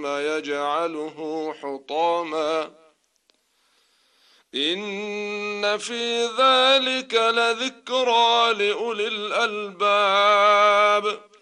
يجعله حطاما إن في ذلك لذكرى لأولي الألباب